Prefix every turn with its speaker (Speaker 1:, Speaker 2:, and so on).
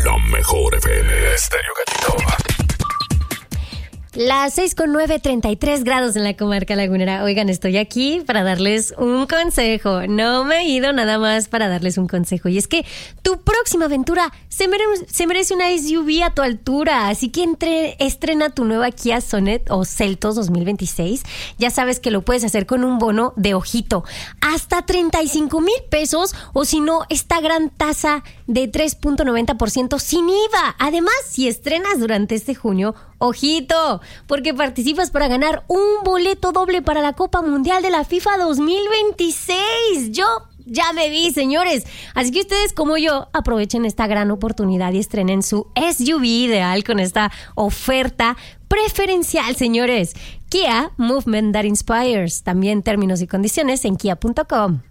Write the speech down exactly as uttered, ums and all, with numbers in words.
Speaker 1: La mejor F M. Estéreo Gatito.
Speaker 2: Las seis con nueve, treinta y tres grados en la comarca lagunera. Oigan, estoy aquí para darles un consejo. No me he ido nada más para darles un consejo. Y es que tu próxima aventura se, mere- se merece una S U V a tu altura. Así que entre- estrena tu nueva Kia Sonet o Seltos dos mil veintiséis. Ya sabes que lo puedes hacer con un bono de ojito. Hasta treinta y cinco mil pesos. O si no, esta gran tasa de tres punto noventa por ciento sin I V A. Además, si estrenas durante este junio, ojito, porque participas para ganar un boleto doble para la Copa Mundial de la FIFA dos mil veintiséis. Yo ya me vi, señores. Así que ustedes, como yo, aprovechen esta gran oportunidad y estrenen su S U V ideal con esta oferta preferencial, señores. Kia, Movement That Inspires. También términos y condiciones en kia punto com.